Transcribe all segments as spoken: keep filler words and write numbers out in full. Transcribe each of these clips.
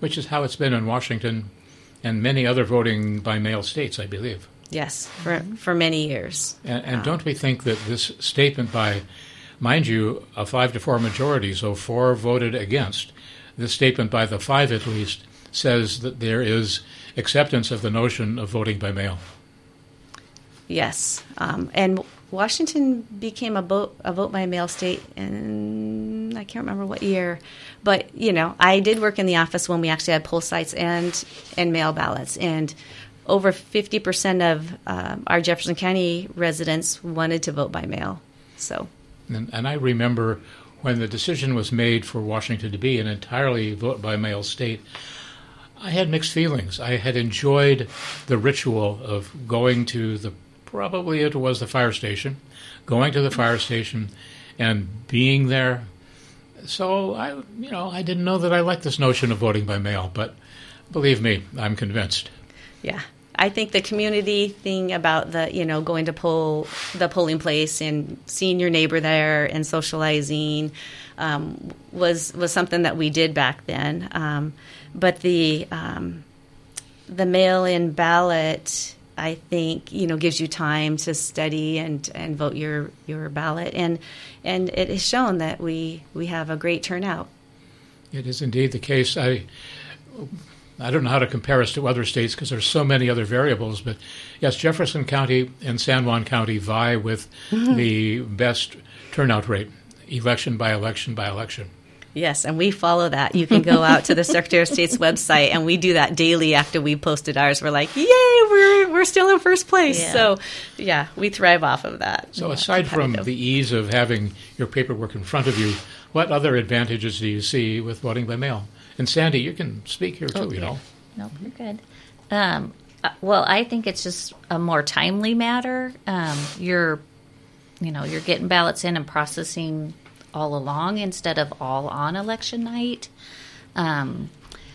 which is how it's been in Washington and many other voting by mail states, I believe. Yes, for for many years. And, and um, don't we think that this statement by, mind you, a five to four majority, so four voted against, this statement by the five at least says that there is acceptance of the notion of voting by mail. Yes, um, and Washington became a vote a vote by mail state in I can't remember what year, but you know I did work in the office when we actually had poll sites and and mail ballots, and over fifty percent of um, our Jefferson County residents wanted to vote by mail. So, and, and I remember when the decision was made for Washington to be an entirely vote by mail state, I had mixed feelings. I had enjoyed the ritual of going to the Probably it was the fire station, going to the fire station and being there. So, I, you know, I didn't know that I liked this notion of voting by mail, but believe me, I'm convinced. Yeah. I think the community thing about the, you know, going to poll the polling place and seeing your neighbor there and socializing um, was was something that we did back then. Um, but the um, the mail-in ballot, I think, you know, gives you time to study and, and vote your, your ballot. And and it has shown that we, we have a great turnout. It is indeed the case. I I don't know how to compare us to other states because there's so many other variables. But, yes, Jefferson County and San Juan County vie with mm-hmm. the best turnout rate, election by election by election. Yes, and we follow that. You can go out to the Secretary of State's website, and we do that daily after we posted ours. We're like, yay, we're we're still in first place. Yeah. So, yeah, we thrive off of that. So aside from the ease of having your paperwork in front of you, what other advantages do you see with voting by mail? And Sandy, you can speak here too, okay. you know. Nope, you're good. Um, well, I think it's just a more timely matter. Um, you're, you know, you're getting ballots in and processing all along instead of all on election night. Um,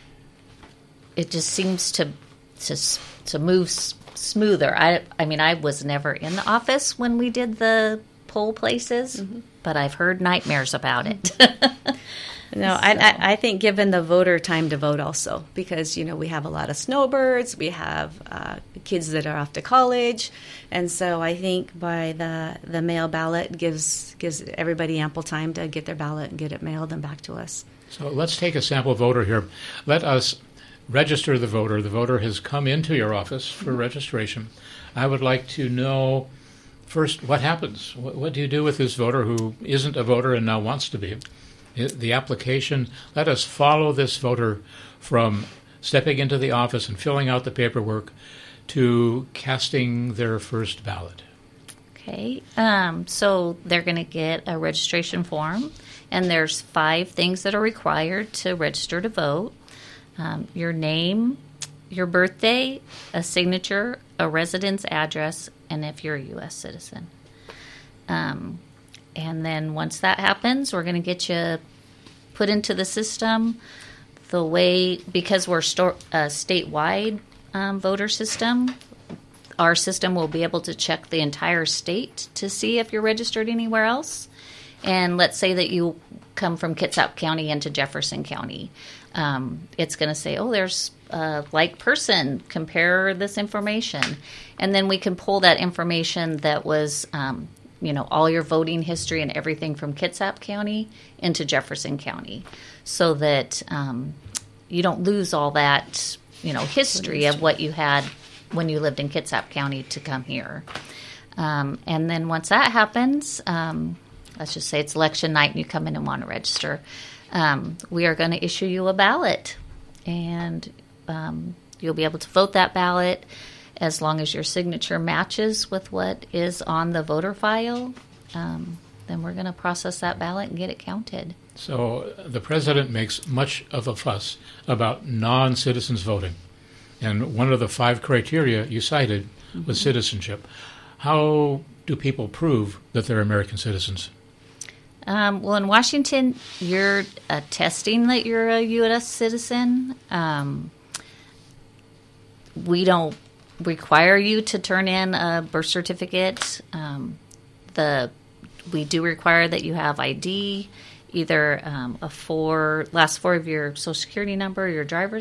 it just seems to to to move s- smoother. I I mean, I was never in the office when we did the poll places, mm-hmm. but I've heard nightmares about it. No, so. I, I think given the voter time to vote also, because, you know, we have a lot of snowbirds, we have uh, kids that are off to college, and so I think by the, the mail ballot gives gives everybody ample time to get their ballot and get it mailed and back to us. So let's take a sample voter here. Let us register the voter. The voter has come into your office for mm-hmm. registration. I would like to know, first, what happens? What, what do you do with this voter who isn't a voter and now wants to be? The application, let us follow this voter from stepping into the office and filling out the paperwork to casting their first ballot. Okay, um, so they're going to get a registration form, and there's five things that are required to register to vote. Um, your name, your birthday, a signature, a residence address, and if you're a U S citizen. Um And then once that happens, we're going to get you put into the system the way, because we're sto- a statewide um, voter system, our system will be able to check the entire state to see if you're registered anywhere else. And let's say that you come from Kitsap County into Jefferson County. Um, it's going to say, oh, there's a like person, compare this information. And then we can pull that information that was um, you know, all your voting history and everything from Kitsap County into Jefferson County, so that um, you don't lose all that, you know, history of what you had when you lived in Kitsap County to come here. Um, and then once that happens, um, let's just say it's election night and you come in and want to register, um, we are going to issue you a ballot, and um, you'll be able to vote that ballot. As long as your signature matches with what is on the voter file, um, then we're going to process that ballot and get it counted. So the president makes much of a fuss about non-citizens voting. And one of the five criteria you cited mm-hmm. was citizenship. How do people prove that they're American citizens? Um, well, in Washington, you're uh, testing that you're a U S citizen. Um, we don't require you to turn in a birth certificate. Um, the we do require that you have I D, either um, a four last four of your Social Security number, your driver's